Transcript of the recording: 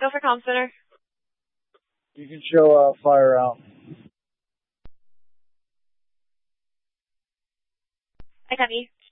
Go for comm center. You can show fire out. I copy.